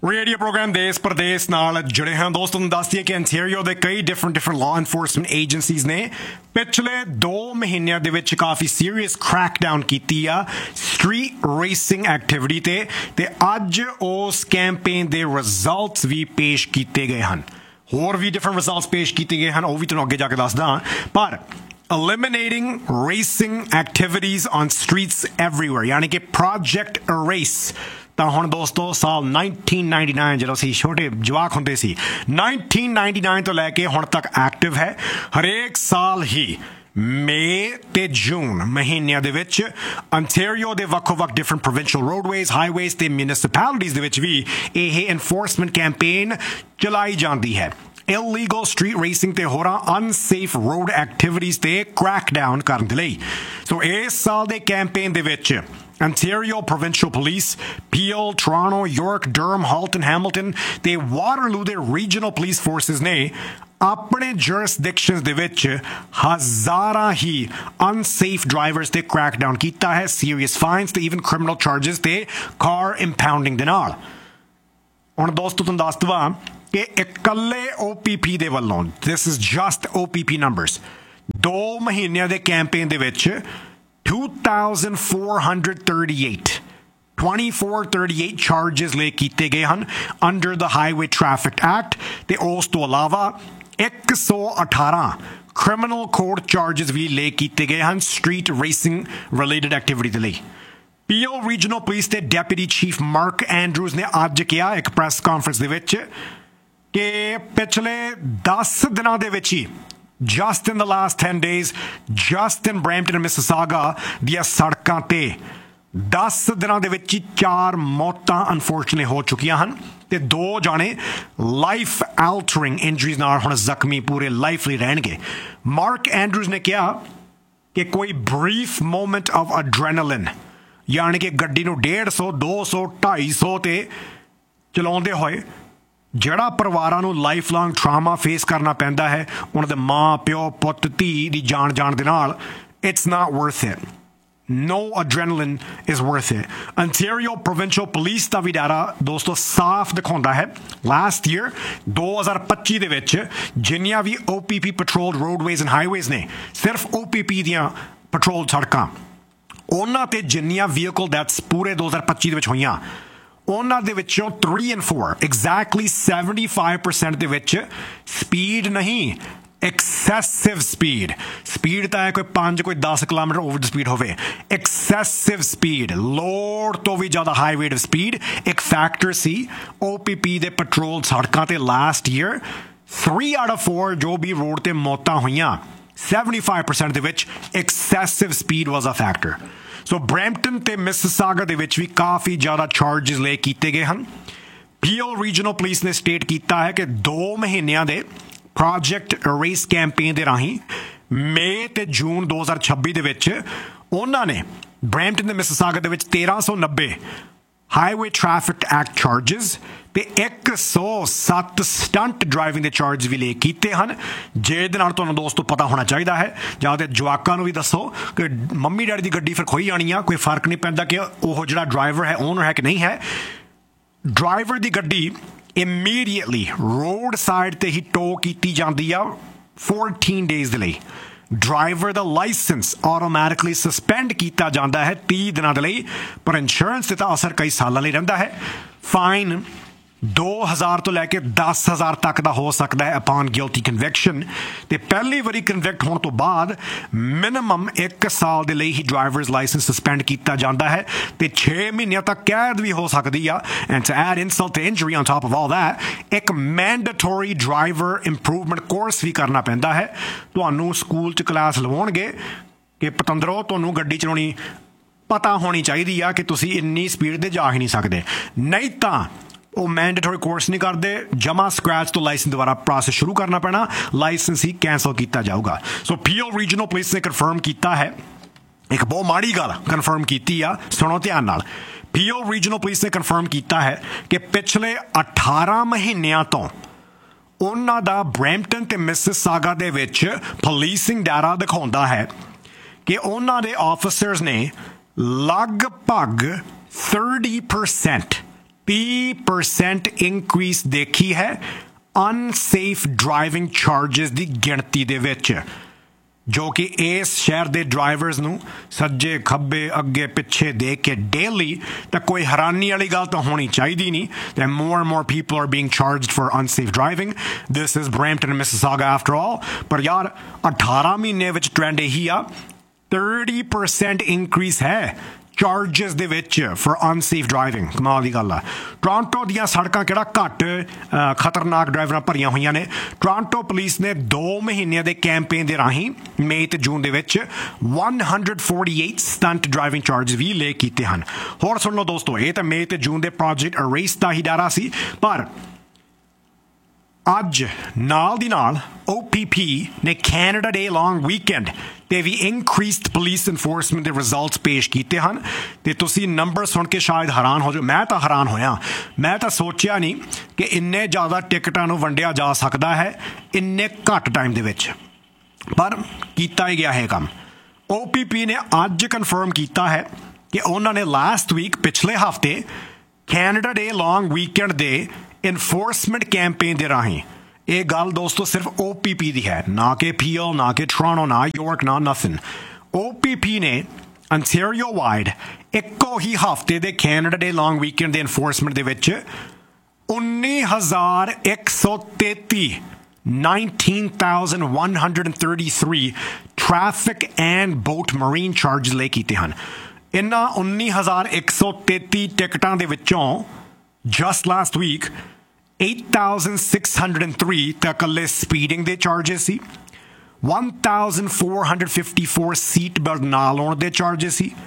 Radio programme देश प्रदेश नाल जुड़े हैं दोस्तों दस दिए कि अंटेरियो ਦੇ कई डिफरेंट लॉ एनफोर्समेंट एजेंसीज ने पिछले 2 ਮਹੀਨਿਆਂ ਦੇ ਵਿੱਚ ਕਾਫੀ ਸੀਰੀਅਸ ਕ੍ਰੈਕਡਾਊਨ ਕੀਤੀ ਆ ਸਟਰੀਟ ਰੇਸਿੰਗ ਐਕਟੀਵਿਟੀ ਤੇ ਅੱਜ ਉਸ ਕੈਂਪੇਨ ਦੇ ਰਿਜ਼ਲਟਸ ਵੀ ਪੇਸ਼ ਕੀਤੇ ਗਏ ਹਨ ਹੋਰ ਵੀ ਡਿਫਰੈਂਟ ਰਿਜ਼ਲਟਸ ਪੇਸ਼ ਕੀਤੇ ਗਏ ਹਨ ਉਹ ਵੀ ਤੁਹਾਨੂੰ ਅੱਗੇ ਜਾ ਕੇ ਦੱਸਦਾ ਪਰ eliminating racing activities on streets everywhere यानी कि project erase ਤਾਂ ਹੁਣ ਦੋਸਤੋ ਸਾਲ 1999 ਜਦੋਂ ਅਸੀਂ ਛੋਟੇ ਜਵਾਕ ਹੁੰਦੇ ਸੀ 1999 ਤੋਂ ਲੈ ਕੇ ਹੁਣ ਤੱਕ ਐਕਟਿਵ ਹੈ ਹਰੇਕ ਸਾਲ ਹੀ ਮਈ ਤੇ ਜੂਨ ਮਹੀਨਿਆਂ ਦੇ ਵਿੱਚ ਅੰਟੈਰੀਓ ਦੇ ਵੱਖ-ਵੱਖ ਡਿਫਰੈਂਟ ਪ੍ਰੋਵਿੰਸ਼ੀਅਲ ਰੋਡਵੇਜ਼ ਹਾਈਵੇਜ਼ ਤੇ ਮਿਊਨਿਸਪੈਲਿਟੀਜ਼ ਦੇ ਵਿੱਚ ਵੀ ਇਹ ਐਨਫੋਰਸਮੈਂਟ ਕੈਂਪੇਨ ਚਲਾਈ ਜਾਂਦੀ ਹੈ illegal street racing ਤੇ ਹੋਰਾਂ unsafe road activities ਤੇ crackdown ਕਰਨ ਦੇ ਲਈ ਸੋ ਇਸ ਸਾਲ ਦੇ ਕੈਂਪੇਨ ਦੇ ਵਿੱਚ Ontario Provincial Police, Peel, Toronto, York, Durham, Halton, Hamilton ਤੇ Waterloo ਦੇ regional police forces ਨੇ ਆਪਣੇ jurisdictions ਦੇ ਵਿੱਚ ਹਜ਼ਾਰਾਂ ਹੀ unsafe drivers ਤੇ crackdown ਕੀਤਾ ਹੈ serious fines ਤੇ even criminal charges ਤੇ car impounding ਦੇ ਨਾਲ ਹੁਣ ਦੋਸਤੋ ਤੁਹਾਨੂੰ ਦੱਸ ਦਵਾਂ ਕਿ ਇਕੱਲੇ OPP ਦੇ ਵੱਲੋਂ this is just OPP numbers 2 ਮਹੀਨਿਆਂ ਦੇ ਕੈਂਪੇਨ ਦੇ ਵਿੱਚ 2438 charges ਲਏ ਕੀਤੇ ਗਏ ਹਨ under the Highway Traffic Act ਤੇ ਉਸ ਤੋਂ ਇਲਾਵਾ 118 criminal court charges ਵੀ ਲਏ ਕੀਤੇ ਗਏ ਹਨ street racing related activity ਦੇ ਲਈ Peel Regional Police ਦੇ Deputy Chief Mark Andrews ਨੇ ਅੱਜ ਕਿਹਾ ਇੱਕ ਪ੍ਰੈਸ ਕਾਨਫਰੰਸ ਦੇ ਵਿੱਚ ਕਿ ਪਿਛਲੇ 10 ਦਿਨਾਂ ਦੇ ਵਿੱਚ ਹੀ just in the last 10 days just in Brampton and Mississauga ਦੀਆਂ ਸੜਕਾਂ ਤੇ 10 ਦਿਨਾਂ ਦੇ ਵਿੱਚ ਹੀ 4 ਮੌਤਾਂ ਅਨਫੋਰਚੂਨੇਟਲੀ ਹੋ ਚੁੱਕੀਆਂ ਹਨ ਤੇ 2 ਜਾਣੇ ਲਾਈਫ ਐਲਟਰਿੰਗ ਇੰਜਰੀਜ਼ ਨਾਲ ਹੁਣ ਜ਼ਖਮੀ ਪੂਰੇ ਲਾਈਫ ਲਈ ਰਹਿਣਗੇ ਮਾਰਕ ਐਂਡਰੂਜ਼ ਨੇ ਕਿਹਾ ਕਿ ਕੋਈ ਬਰੀਫ ਮੋਮੈਂਟ ਆਫ ਐਡਰੇਨਾਲਿਨ ਯਾਨੀ ਕਿ ਗੱਡੀ ਨੂੰ 150 200 250 ਤੇ ਚਲਾਉਂਦੇ ਹੋਏ ਜਿਹੜਾ ਪਰਿਵਾਰਾਂ ਨੂੰ ਲਾਈਫ ਲੌਂਗ ਟਰਾਮਾ ਫੇਸ ਕਰਨਾ ਪੈਂਦਾ ਹੈ ਉਹਨਾਂ ਦੇ ਮਾਂ ਪਿਓ ਪੁੱਤ ਧੀ ਦੀ ਜਾਨ ਜਾਣ ਦੇ ਨਾਲ it's not worth it No adrenaline is worth it. Ontario Provincial Police the we data ਦੋਸਤੋ ਸਾਫ਼ ਦਿਖਾਉਂਦਾ ਹੈ ਲਾਸਟ ਈਅਰ 2025 ਦੇ ਵਿੱਚ ਜਿੰਨੀਆਂ ਵੀ OPP patrolled roadways and highways ਨੇ ਸਿਰਫ OPP ਦੀਆਂ patrolled ਸੜਕਾਂ ਉਹਨਾਂ ਤੇ ਜਿੰਨੀਆਂ vehicle deaths ਪੂਰੇ 2025 ਦੇ ਵਿੱਚ ਹੋਈਆਂ ਉਹਨਾਂ ਦੇ ਵਿੱਚੋਂ 3 and 4 exactly 75% ਦੇ ਵਿੱਚ ਸਪੀਡ ਨਹੀਂ excessive speed ਤਾਂ ਹੈ ਕੋਈ 5 ਕੋਈ 10 ਕਿਲੋਮੀਟਰ ਓਵਰ ਦੀ ਸਪੀਡ ਹੋਵੇ excessive speed ਲੋੜ ਤੋਂ ਵੀ ਜ਼ਿਆਦਾ ਹਾਈ ਰੇਟ ਆਫ ਸਪੀਡ ਇੱਕ ਫੈਕਟਰ ਸੀ OPP ਦੇ ਪੈਟਰੋਲ ਸੜਕਾਂ ਤੇ ਲਾਸਟ ਈਅਰ 3 out of 4 ਜੋ ਵੀ ਰੋਡ ਤੇ ਮੌਤਾਂ ਹੋਈਆਂ 75% ਦੇ ਵਿੱਚ excessive speed was a factor so Brampton ਤੇ ਮਿਸਿਸਾਗਾ ਦੇ ਵਿੱਚ ਵੀ ਕਾਫੀ ਜ਼ਿਆਦਾ ਚਾਰਜਸ ਲਏ ਕੀਤੇ ਗਏ ਹਨ Peel ਰੀਜਨਲ ਪੁਲਿਸ ਨੇ ਸਟੇਟ ਕੀਤਾ ਹੈ ਕਿ 2 ਮਹੀਨਿਆਂ ਦੇ ਪ੍ਰੋਜੈਕਟ ਰੇਸ ਕੈਂਪੇਨ ਦੇ ਰਾਹੀਂ ਮਈ ਤੇ ਜੂਨ 2026 ਦੇ ਵਿੱਚ ਉਹਨਾਂ ਨੇ ਬਰੈਂਪਟਨ ਤੇ ਮਿਸਿਸਾਗਾ ਦੇ ਵਿੱਚ 1390 ਹਾਈਵੇ ਟ੍ਰੈਫਿਕ ਐਕਟ ਚਾਰਜਸ ਤੇ 107 ਸਟੰਟ ਡਰਾਈਵਿੰਗ ਦੇ ਚਾਰਜ ਵੀ ਲਏ ਕੀਤੇ ਹਨ ਜਿਹਦੇ ਨਾਲ ਤੁਹਾਨੂੰ ਦੋਸਤੋ ਪਤਾ ਹੋਣਾ ਚਾਹੀਦਾ ਹੈ ਜਾਂ ਤੇ ਜਵਾਕਾਂ ਨੂੰ ਵੀ ਦੱਸੋ ਕਿ ਮੰਮੀ ਡੈਡੀ ਦੀ ਗੱਡੀ ਫਿਰ ਖੋਈ ਜਾਣੀ ਆ ਕੋਈ ਫਰਕ ਨਹੀਂ ਪੈਂਦਾ ਕਿ ਉਹ ਜਿਹੜਾ ਡਰਾਈਵਰ ਹੈ ਓਨਰ ਹੈ ਕਿ ਨਹੀਂ ਹੈ ਡਰਾਈਵਰ ਦੀ ਗੱਡੀ immediately road side ਤੇ ਹੀ ਟੋ ਕੀਤੀ ਜਾਂਦੀ ਆ 14 days ਦੇ ਲਈ ਡਰਾਈਵਰ ਦਾ ਲਾਇਸੈਂਸ ਆਟੋਮੈਟਿਕਲੀ ਸਸਪੈਂਡ ਕੀਤਾ ਜਾਂਦਾ ਹੈ 30 ਦਿਨਾਂ ਦੇ ਲਈ ਪਰ ਇੰਸ਼ੋਰੈਂਸ ਤੇ ਤਾਂ ਅਸਰ ਕਈ ਸਾਲਾਂ ਲਈ ਰਹਿੰਦਾ ਹੈ ਫਾਈਨ 2000 ਤੋਂ ਲੈ ਕੇ 10,000 ਤੱਕ ਦਾ ਹੋ ਸਕਦਾ ਹੈ ਅਪਨ ਗਿਲਟੀ ਕਨਵਿਕਸ਼ਨ ਤੇ ਪਹਿਲੀ ਵਾਰੀ ਕਨਵਿਕਟ ਹੋਣ ਤੋਂ ਬਾਅਦ ਮਿਨੀਮਮ 1 ਸਾਲ ਦੇ ਲਈ ਹੀ ਡਰਾਈਵਰਸ ਲਾਇਸੈਂਸ ਸਸਪੈਂਡ ਕੀਤਾ ਜਾਂਦਾ ਹੈ ਤੇ 6 ਮਹੀਨਿਆਂ ਤੱਕ ਕੈਦ ਵੀ ਹੋ ਸਕਦੀ ਆ and to add insult to injury on top of all that ਇੱਕ ਮੈਂਡੇਟਰੀ ਡਰਾਈਵਰ ਇੰਪਰੂਵਮੈਂਟ ਕੋਰਸ ਵੀ ਕਰਨਾ ਪੈਂਦਾ ਹੈ ਤੁਹਾਨੂੰ ਸਕੂਲ 'ਚ ਕਲਾਸ ਲਵਾਉਣਗੇ ਕਿ ਪਤੰਦਰੋ ਤੁਹਾਨੂੰ ਗੱਡੀ ਚਲਾਉਣੀ ਪਤਾ ਹੋਣੀ ਚਾਹੀਦੀ ਆ ਕਿ ਤੁਸੀਂ ਇੰਨੀ ਸਪੀਡ ਤੇ ਜਾ ਹੀ ਨਹੀਂ ਸਕਦੇ ਨਹੀਂ ਤਾਂ ਉਹ ਮੈਂਡੇਟਰੀ ਕੋਰਸ ਨਹੀਂ ਕਰਦੇ ਜਮਾ ਸਕ੍ਰੈਚ ਤੋਂ ਲਾਇਸੈਂਸ ਦੁਬਾਰਾ ਪ੍ਰੋਸੈਸ ਸ਼ੁਰੂ ਕਰਨਾ ਪੈਣਾ ਲਾਇਸੈਂਸ ਹੀ ਕੈਂਸਲ ਕੀਤਾ ਜਾਊਗਾ ਸੋ Peel ਰੀਜਨਲ ਪੁਲਿਸ ਨੇ ਕਨਫਰਮ ਕੀਤਾ ਹੈ ਇੱਕ ਬਹੁਤ ਮਾੜੀ ਗੱਲ ਕਨਫਰਮ ਕੀਤੀ ਆ ਸੁਣੋ ਧਿਆਨ ਨਾਲ Peel ਰੀਜਨਲ ਪੁਲਿਸ ਨੇ ਕਨਫਰਮ ਕੀਤਾ ਹੈ ਕਿ ਪਿਛਲੇ 18 ਮਹੀਨਿਆਂ ਤੋਂ ਉਹਨਾਂ ਦਾ ਬਰੈਂਪਟਨ ਤੇ ਮਿਸਿਸਾਗਾ ਦੇ ਵਿੱਚ ਪੁਲਿਸਿੰਗ ਡਾਟਾ ਦਿਖਾਉਂਦਾ ਹੈ ਕਿ ਉਹਨਾਂ ਦੇ ਆਫੀਸਰਸ ਨੇ ਲਗਭਗ 30% 30% इंक्रीज देखी है अनसेफ ड्राइविंग चार्जेस की गिणती दे विच, जो कि इस शहर के ड्राइवर्स नूं सज्जे खब्बे अगे पिछे देख के डेली तो कोई हैरानी वाली गल तो होनी चाहिए नहीं that more and more people are being charged for unsafe driving. This is Brampton and Mississauga after all. पर यार 18 महीने विच ट्रेंड यही आ 30% इंक्रीज है charges they which for unsafe driving. कमाल की गल आ। टोरंटो दियां सड़कां किहड़ा घट खतरनाक ड्राइवरां भरियां होईयां ने। टोरंटो पुलिस ने 2 महीने के कैंपेन के राही मई ते जून दे विच 148 स्टंट ड्राइविंग चार्जेस भी ले कीते हन। होर सुन लो दोस्तों, ये तो मई ते जून के प्रोजेक्ट अरेस्ट का ही डारा सी, पर ਅੱਜ ਨਾਲ ਦੀ ਨਾਲ OPP ਨੇ ਕੈਨੇਡਾ ਡੇ ਲੌਂਗ ਵੀਕਐਂਡ ਤੇ ਵੀ ਇਨਕਰੀਸਡ ਪੁਲਿਸ ਇਨਫੋਰਸਮੈਂਟ ਦੇ ਰਿਜ਼ਲਟਸ ਪੇਸ਼ ਕੀਤੇ ਹਨ ਤੇ ਤੁਸੀਂ ਨੰਬਰ ਸੁਣ ਕੇ ਸ਼ਾਇਦ ਹੈਰਾਨ ਹੋ ਜਾਓ। ਮੈਂ ਤਾਂ ਹੈਰਾਨ ਹੋਇਆ, ਮੈਂ ਤਾਂ ਸੋਚਿਆ ਨਹੀਂ ਕਿ ਇੰਨੇ ਜ਼ਿਆਦਾ ਟਿਕਟਾਂ ਨੂੰ ਵੰਡਿਆ ਜਾ ਸਕਦਾ ਹੈ ਇੰਨੇ ਘੱਟ ਟਾਈਮ ਦੇ ਵਿੱਚ, ਪਰ ਕੀਤਾ ਹੀ ਗਿਆ ਇਹ ਕੰਮ। OPP ਨੇ ਅੱਜ ਕਨਫਰਮ ਕੀਤਾ ਹੈ ਕਿ ਉਹਨਾਂ ਨੇ ਲਾਸਟ ਵੀਕ ਪਿਛਲੇ ਹਫ਼ਤੇ ਕੈਨੇਡਾ ਡੇ ਲੌਂਗ ਵੀਕਐਂਡ ਦੇ इन्फोर्समेंट कैंपेन दे राही, ये गल दोस्तों सिर्फ OPP दी है, ना कि PL, ना कि टोरंटो, ना यॉर्क, ना नथिंग। OPP ने अंटारियो वाइड इक्को ही हफ्ते दे Canada day long weekend they enforcement they which 19,133 19,133 traffic and boat marine charge ले कीते हैं। इन्हां 19,133 टिकटां दे विचों just last week 8,603 ਤਾਂ ਇਕੱਲੇ ਸਪੀਡਿੰਗ ਦੇ ਚਾਰजेस ਸੀ, 1,454 ਸੀਟ ਬੈਲਟ ਨਾ ਲਾਉਣ ਦੇ ਚਾਰजेस ਸੀ,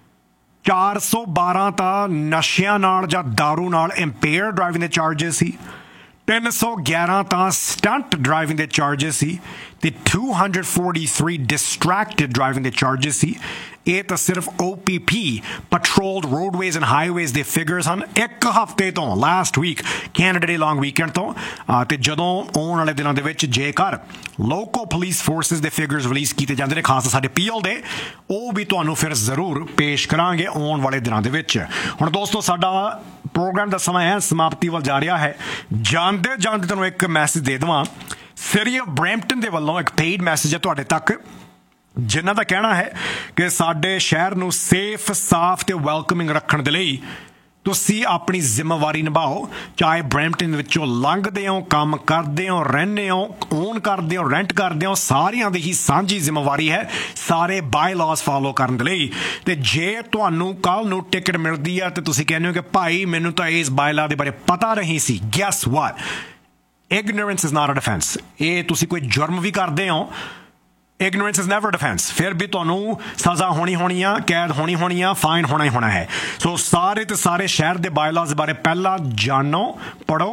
412 ਤਾਂ ਨਸ਼ਿਆਂ ਨਾਲ ਜਾਂ ਦਾਰੂ ਨਾਲ ਇੰਪੇਅਰ ਡਰਾਈਵਿੰਗ ਦੇ ਚਾਰजेस ਸੀ, 311 ਤਾਂ ਸਟੰਟ ਡਰਾਈਵਿੰਗ ਦੇ ਚਾਰजेस ਸੀ ਤੇ 243 ਡਿਸਟਰੈਕਟਡ ਡਰਾਈਵਿੰਗ ਦੇ ਚਾਰजेस ਸੀ। ਇਹ ਤਾਂ ਸਿਰਫ OPP ਪੈਟਰੋਲਡ ਰੋਡਵੇਜ਼ ਐਂਡ ਹਾਈਵੇਜ਼ ਦੇ ਫਿਗਰਸ ਹਨ ਇੱਕ ਹਫ਼ਤੇ ਤੋਂ, ਲਾਸਟ ਵੀਕ ਕੈਨੇਡਾ ਡੇ ਲੌਂਗ ਵੀਕਐਂਡ ਤੋਂ। ਅਤੇ ਜਦੋਂ ਆਉਣ ਵਾਲੇ ਦਿਨਾਂ ਦੇ ਵਿੱਚ ਜੇਕਰ ਲੋਕਲ ਪੁਲਿਸ ਫੋਰਸਿਸ ਦੇ ਫਿਗਰਸ ਰਿਲੀਜ਼ ਕੀਤੇ ਜਾਂਦੇ ਨੇ, ਖਾਸ ਸਾਡੇ PL ਦੇ, ਉਹ ਵੀ ਤੁਹਾਨੂੰ ਫਿਰ ਜ਼ਰੂਰ ਪੇਸ਼ ਕਰਾਂਗੇ ਆਉਣ ਵਾਲੇ ਦਿਨਾਂ ਦੇ ਵਿੱਚ। ਹੁਣ ਦੋਸਤੋ ਸਾਡਾ ਪ੍ਰੋਗਰਾਮ ਦਾ ਸਮਾਂ ਹੈ ਸਮਾਪਤੀ ਵੱਲ ਜਾ ਰਿਹਾ ਹੈ। ਜਾਂਦੇ ਜਾਂਦੇ ਤੁਹਾਨੂੰ ਇੱਕ ਮੈਸੇਜ ਦੇ ਦੇਵਾਂ, ਸਿਟੀ ਆਫ ਬਰੈਂਪਟਨ ਦੇ ਵੱਲੋਂ ਇੱਕ ਪੇਡ ਮੈਸੇਜ ਹੈ ਤੁਹਾਡੇ ਤੱਕ, ਜਿਨ੍ਹਾਂ ਦਾ ਕਹਿਣਾ ਹੈ ਕਿ ਸਾਡੇ ਸ਼ਹਿਰ ਨੂੰ ਸੇਫ, ਸਾਫ਼ ਤੇ ਵੈਲਕਮਿੰਗ ਰੱਖਣ ਦੇ ਲਈ ਤੁਸੀਂ ਆਪਣੀ ਜ਼ਿੰਮੇਵਾਰੀ ਨਿਭਾਓ। ਚਾਹੇ ਬਰੈਂਪਟਨ ਵਿੱਚੋਂ ਲੰਘਦੇ ਹੋ, ਕੰਮ ਕਰਦੇ ਹੋ, ਰਹਿੰਦੇ ਹੋ, ਓਨ ਕਰਦੇ ਹੋ, ਰੈਂਟ ਕਰਦੇ ਹੋ, ਸਾਰਿਆਂ ਦੀ ਹੀ ਸਾਂਝੀ ਜ਼ਿੰਮੇਵਾਰੀ ਹੈ ਸਾਰੇ ਬਾਈ ਲਾਜ਼ ਫਾਲੋ ਕਰਨ ਦੇ ਲਈ। ਤੇ ਜੇ ਤੁਹਾਨੂੰ ਕੱਲ੍ਹ ਨੂੰ ਟਿਕਟ ਮਿਲਦੀ ਹੈ ਤੇ ਤੁਸੀਂ ਕਹਿੰਦੇ ਹੋ ਕਿ ਭਾਈ ਮੈਨੂੰ ਤਾਂ ਇਸ ਬਾਈ ਲਾ ਦੇ ਬਾਰੇ ਪਤਾ ਨਹੀਂ ਸੀ, gas what, ignorance is not a defense। ਇਹ ਤੁਸੀਂ ਕੋਈ ਜੁਰਮ ਵੀ ਕਰਦੇ ਹੋ, ignorance is never defense, ਫਿਰ ਵੀ ਤੁਹਾਨੂੰ ਸਜ਼ਾ ਹੋਣੀ ਆ, ਕੈਦ ਹੋਣੀ ਆ, ਫਾਈਨ ਹੋਣਾ ਹੀ ਹੋਣਾ ਹੈ। ਸੋ ਸਾਰੇ ਤੇ ਸਾਰੇ ਸ਼ਹਿਰ ਦੇ ਬਾਇਲਾਜ਼ ਬਾਰੇ ਪਹਿਲਾਂ ਜਾਣੋ, ਪੜ੍ਹੋ,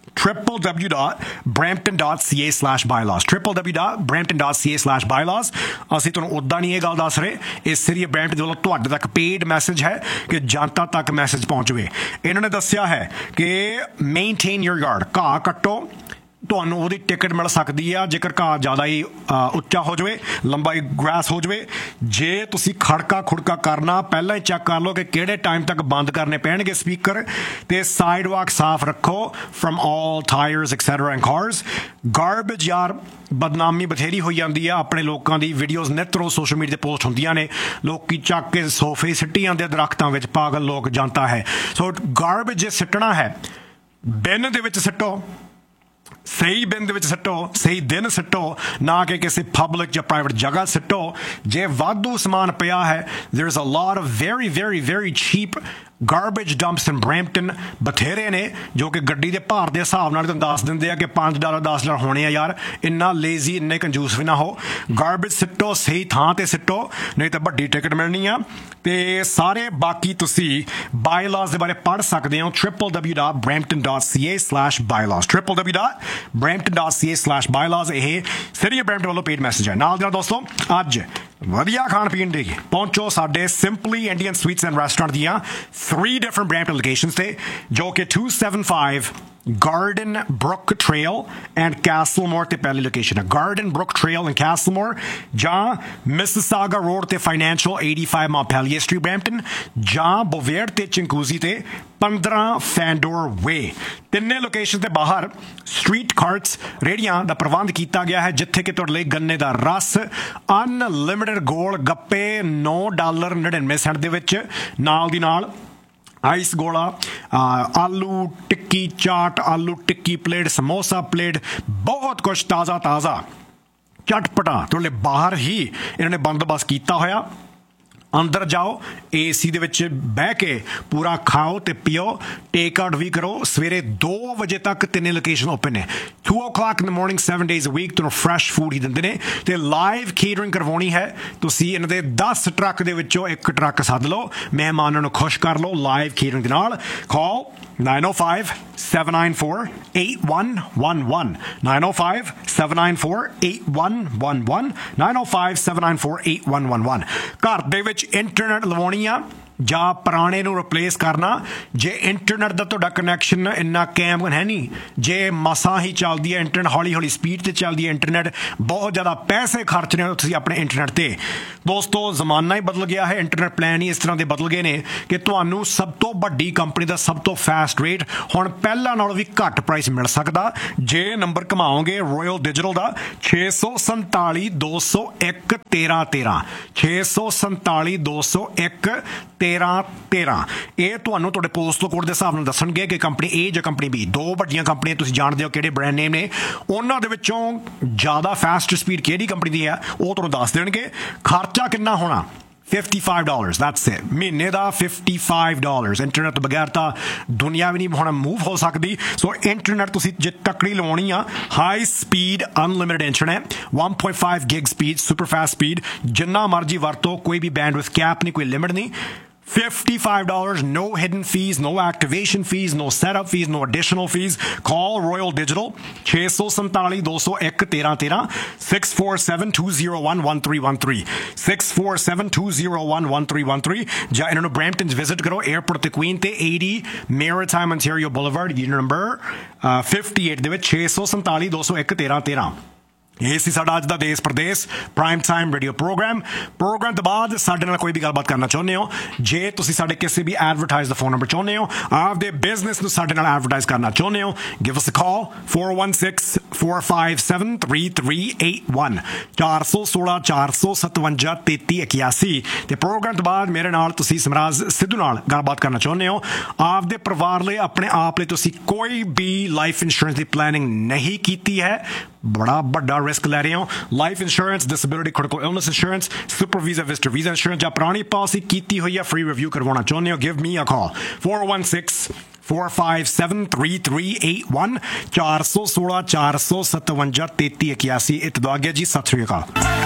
www.brampton.ca/bylaws www.brampton.ca/bylaws। ਅਸੀਂ ਤੁਹਾਨੂੰ ਉੱਦਾਂ ਨਹੀਂ ਇਹ ਗੱਲ ਦੱਸ ਰਹੇ, ਇਸ ਸਿਟੀ ਬਰੈਂਪਟਨ ਦੇ ਵੱਲੋਂ ਤੁਹਾਡੇ ਤੱਕ ਪੇਡ ਮੈਸੇਜ ਹੈ ਕਿ ਜਨਤਾ ਤੱਕ ਮੈਸੇਜ ਪਹੁੰਚਵੇ। ਇਹਨਾਂ ਨੇ ਦੱਸਿਆ ਹੈ ਕਿ ਮੇਨਟੇਨ ਯੂਰ ਯਾਰਡ, ਘਾਹ ਕੱਟੋ, ਤੁਹਾਨੂੰ ਉਹਦੀ ਟਿਕਟ ਮਿਲ ਸਕਦੀ ਆ ਜੇਕਰ ਘਾਹ ਜ਼ਿਆਦਾ ਹੀ ਉੱਚਾ ਹੋ ਜਾਵੇ, ਲੰਬਾਈ ਗ੍ਰਾਸ ਹੋ ਜਾਵੇ। ਜੇ ਤੁਸੀਂ ਖੜਕਾ ਖੁੜਕਾ ਕਰਨਾ, ਪਹਿਲਾਂ ਹੀ ਚੈੱਕ ਕਰ ਲਓ ਕਿ ਕਿਹੜੇ ਟਾਈਮ ਤੱਕ ਬੰਦ ਕਰਨੇ ਪੈਣਗੇ ਸਪੀਕਰ, ਤੇ ਸਾਈਡ ਵਾਕ ਸਾਫ਼ ਰੱਖੋ firm all tyres etcetera and cars. Garbage ਯਾਰ ਬਦਨਾਮੀ ਬਥੇਰੀ ਹੋਈ ਜਾਂਦੀ ਆ ਆਪਣੇ ਲੋਕਾਂ ਦੀ, ਵੀਡੀਓਜ਼ ਨਿੱਤ ਰੋਜ਼ ਸੋਸ਼ਲ ਮੀਡੀਆ 'ਤੇ ਪੋਸਟ ਹੁੰਦੀਆਂ ਨੇ, ਲੋਕੀ ਚੱਕ ਕੇ ਸੋਫੇ ਸਿੱਟੀ ਜਾਂਦੇ ਦਰੱਖਤਾਂ ਵਿੱਚ, ਪਾਗਲ ਲੋਕ ਜਨਤਾ ਹੈ। ਸੋ ਗਾਰਬੇਜ ਜੇ ਸਿੱਟਣਾ ਹੈ ਬਿਨ ਦੇ ਵਿੱਚ ਸਿੱਟੋ, ਸਹੀ ਬਿਨ ਦੇ ਵਿੱਚ ਸਿੱਟੋ, ਸਹੀ ਦਿਨ ਸਿੱਟੋ, ਨਾ ਕਿ ਕਿਸੇ ਪਬਲਿਕ ਜਾਂ ਪ੍ਰਾਈਵੇਟ ਜਗ੍ਹਾ ਸਿੱਟੋ। ਜੇ ਵਾਧੂ ਸਮਾਨ ਪਿਆ ਹੈ, there is a lot of very very very cheap garbage dumps in Brampton, ਬਥੇਰੇ ਨੇ ਜੋ ਕਿ ਗੱਡੀ ਦੇ ਭਾਰ ਦੇ ਹਿਸਾਬ ਨਾਲ ਤੁਹਾਨੂੰ ਦੱਸ ਦਿੰਦੇ ਆ ਕਿ $5 $10 ਹੋਣੇ ਆ। ਯਾਰ ਇੰਨਾ ਲੇਜ਼ੀ, ਇੰਨੇ ਕੰਜੂਸ ਵੀ ਨਾ ਹੋ। ਗਾਰਬੇਜ ਸਿੱਟੋ, ਸਹੀ ਥਾਂ ਤੇ ਸਿੱਟੋ, ਨਹੀਂ ਤਾਂ ਵੱਡੀ ਟਿਕਟ ਮਿਲਣੀ ਆ। ਤੇ ਸਾਰੇ ਬਾਕੀ ਤੁਸੀਂ ਬਾਈਲਾਜ਼ ਦੇ ਬਾਰੇ ਪੜ੍ਹ ਸਕਦੇ ਹੋ www.brampton.ca/bylaws www.brampton.ca/bylaws। ਇਹ ਸਿਟੀ ਬਰੈਂਪਟਨ ਵੱਲੋਂ ਪੇਡ ਮੈਸੇਜ ਹੈ। ਨਾਲ ਦੀ ਨਾਲ ਦੋਸਤੋ ਅੱਜ ਵਧੀਆ ਖਾਣ ਪੀਣ ਦੇ ਪਹੁੰਚੋ ਸਾਡੇ simply Indian sweets and restaurant ਦੀਆਂ 3 different Brampton locations ਤੇ, ਜੋ ਕਿ 275 Garden Brook Trail and Castlemore ਤੇ ਪਹਿਲੀ ਲੋਕੇਸ਼ਨ ਹੈ Garden Brook Trail and Castlemore ਜਾਂ Mississauga Road ਤੇ Financial 85 Montpelier Street Brampton ਜਾਂ Bovaird ਤੇ Chinguacousy ਤੇ 15 Fandor Way ਤਿੰਨੇ ਲੋਕੇਸ਼ਨ ਤੇ ਬਾਹਰ ਸਟਰੀਟ ਕਾਰਟਸ ਰੇਹੜੀਆਂ ਦਾ ਪ੍ਰਬੰਧ ਕੀਤਾ ਗਿਆ ਹੈ ਜਿੱਥੇ ਕਿ ਤੁਹਾਡੇ ਲਈ ਗੰਨੇ ਦਾ ਰਸ ਅਨਲਿਮਿਟਡ ਗੋਲ ਗੱਪੇ $9.99 ਦੇ ਵਿੱਚ ਨਾਲ ਦੀ ਨਾਲ आइस गोला आलू टिक्की चाट आलू टिक्की प्लेट समोसा प्लेट बहुत कुछ ताज़ा ताज़ा चटपटा थोड़े बाहर ही इन्होंने बंदोबस्त किया होया अंदर जाओ AC ਦੇ ਵਿੱਚ ਬਹਿ ਕੇ ਪੂਰਾ ਖਾਓ ਤੇ ਪੀਓ ਟੇਕ ਆਊਟ ਵੀ ਕਰੋ ਸਵੇਰੇ 2 ਵਜੇ ਤੱਕ ਤਿੰਨੇ ਲੋਕੇਸ਼ਨ ਓਪਨ ਨੇ 2 o'clock in the morning 7 days a week ਤੁਹਾਨੂੰ ਫਰੈਸ਼ ਫੂਡ ਹੀ ਦਿੰਦੇ ਨੇ ਤੇ ਲਾਈਵ ਕੇਟਰਿੰਗ ਕਰਵਾਉਣੀ ਹੈ ਤੁਸੀਂ ਇਹਨਾਂ ਦੇ 10 ਟਰੱਕ ਦੇ ਵਿੱਚੋਂ ਇੱਕ ਟਰੱਕ ਸੱਦ ਲਓ ਮਹਿਮਾਨਾਂ ਨੂੰ ਖੁਸ਼ ਕਰ ਲਓ ਲਾਈਵ ਕੇਟਰਿੰਗ ਦੇ ਨਾਲ ਕਾਲ 905-794-8111 905-794-8111 905-794-8111 ਘਰ ਦੇ ਵਿੱਚ ਇੰਟਰਨੈਟ ਲਵਾਉਣੀ ਆ ਜਾਂ ਪੁਰਾਣੇ ਨੂੰ ਰਿਪਲੇਸ ਕਰਨਾ ਜੇ ਇੰਟਰਨੈਟ ਦਾ ਤੁਹਾਡਾ ਕਨੈਕਸ਼ਨ ਇੰਨਾ ਕਾਇਮ ਹੈ ਨਹੀਂ ਜੇ ਮਸਾਂ ਹੀ ਚੱਲਦੀ ਹੈ ਇੰਟਰਨੈਟ ਹੌਲੀ ਹੌਲੀ ਸਪੀਡ ਤੇ ਚੱਲਦੀ ਹੈ ਇੰਟਰਨੈਟ ਬਹੁਤ ਜ਼ਿਆਦਾ ਪੈਸੇ ਖਰਚਣੇ ਤੁਸੀਂ ਆਪਣੇ ਇੰਟਰਨੈਟ ਤੇ ਦੋਸਤੋ ਜ਼ਮਾਨਾ ਹੀ ਬਦਲ ਗਿਆ ਹੈ ਇੰਟਰਨੈਟ ਪਲਾਨ ਹੀ ਇਸ ਤਰ੍ਹਾਂ ਦੇ ਬਦਲ ਗਏ ਨੇ ਕਿ ਤੁਹਾਨੂੰ ਸਭ ਤੋਂ ਵੱਡੀ ਕੰਪਨੀ ਦਾ ਸਭ ਤੋਂ ਫਾਸਟ ਰੇਟ ਹੁਣ ਪਹਿਲਾਂ ਨਾਲੋਂ ਵੀ ਘੱਟ ਪ੍ਰਾਈਸ ਮਿਲ ਸਕਦਾ ਜੇ ਨੰਬਰ ਘਮਾਓਗੇ ਰੋਇਲ ਡਿਜੀਟਲ ਦਾ 647-201-1313 647-201-1313 ਇਹ ਤੁਹਾਨੂੰ ਤੁਹਾਡੇ ਪੋਸਟਲ ਕੋਡ ਦੇ ਹਿਸਾਬ ਨਾਲ ਦੱਸਣਗੇ ਕਿ ਕੰਪਨੀ A ਜਾਂ ਕੰਪਨੀ B ਦੋ ਵੱਡੀਆਂ ਕੰਪਨੀਆਂ ਤੁਸੀਂ ਜਾਣਦੇ ਹੋ ਕਿਹੜੇ ਬ੍ਰਾਂਡ ਨੇਮ ਨੇ ਉਹਨਾਂ ਦੇ ਵਿੱਚੋਂ ਜ਼ਿਆਦਾ ਫਾਸਟ ਸਪੀਡ ਕਿਹੜੀ ਕੰਪਨੀ ਦੀ ਹੈ ਉਹ ਤੁਹਾਨੂੰ ਦੱਸ ਦੇਣਗੇ ਖਰਚਾ ਕਿੰਨਾ ਹੋਣਾ $55 that's it ਮਹੀਨੇ ਦਾ $55 ਇੰਟਰਨੈਟ ਤੋਂ ਬਗੈਰ ਤਾਂ ਦੁਨੀਆ ਵੀ ਨਹੀਂ ਹੁਣ ਮੂਵ ਹੋ ਸਕਦੀ ਸੋ ਇੰਟਰਨੈਟ ਤੁਸੀਂ ਜੇ ਤਕੜੀ ਲਵਾਉਣੀ ਆ high speed unlimited internet 1.5 gig speed super fast speed ਜਿੰਨਾ ਮਰਜ਼ੀ ਵਰਤੋ ਕੋਈ ਵੀ ਬੈਂਡਵਿਡਥ ਕੈਪ ਨਹੀਂ ਕੋਈ ਲਿਮਿਟ ਨਹੀਂ $55 no hidden fees no activation fees no setup fees no additional fees call Royal Digital 647-201-1313 647-201-1313 647-201-1313 ਜਾਂ ਇਹਨਾਂ ਨੂੰ ਬ੍ਰੈਂਪਟਨ ਵਿਜ਼ਿਟ ਕਰੋ 에어ਪੋਰਟ ਤੇ ਕੁਈਨ ਤੇ 80 Maritime Ontario Boulevard unit number 58 ਦੇ ਵਿੱਚ 647-201-1313 ਇਹ ਸੀ ਸਾਡਾ ਅੱਜ ਦਾ ਦੇਸ਼ Pradesh prime time radio programme ਤੋਂ ਬਾਅਦ ਸਾਡੇ ਨਾਲ ਕੋਈ ਵੀ ਗੱਲਬਾਤ ਕਰਨਾ ਚਾਹੁੰਦੇ ਹੋ ਜੇ ਤੁਸੀਂ ਸਾਡੇ ਕਿਸੇ ਵੀ ਐਡਵਰਟਾਈਜ਼ ਦਾ ਫੋਨ ਨੰਬਰ ਚਾਹੁੰਦੇ ਹੋ ਆਪਦੇ ਬਿਜ਼ਨਸ ਨੂੰ ਸਾਡੇ ਨਾਲ ਐਡਵਰਟਾਈਜ਼ ਕਰਨਾ ਚਾਹੁੰਦੇ ਹੋ ਗਿਵ ਅਸ ਅ ਕਾਲ 416-457-3381 416-457-3381 ਤੇ ਪ੍ਰੋਗਰਾਮ ਤੋਂ ਬਾਅਦ ਮੇਰੇ ਨਾਲ ਤੁਸੀਂ ਸਮਰਾਜ ਸਿੱਧੂ ਨਾਲ ਗੱਲਬਾਤ ਕਰਨਾ ਚਾਹੁੰਦੇ ਹੋ ਆਪਦੇ ਪਰਿਵਾਰ ਲਈ ਆਪਣੇ ਆਪ ਲਈ ਤੁਸੀਂ ਕੋਈ ਵੀ ਲਾਈਫ ਇੰਸ਼ੋਰੈਂਸ ਦੀ ਪਲੈਨਿੰਗ ਨਹੀਂ ਕੀਤੀ ਹੈ बड़ा बड़ा रिस्क ले रहे हो life insurance disability critical illness insurance super visa visitor visa insurance या पुरानी पॉलिसी कीती हुई है फ्री रिव्यू करवाना चाहते हो गिव मी अ कॉल 416-457-3381 416-457-3381 इतदा गया जी सत श्री अकाल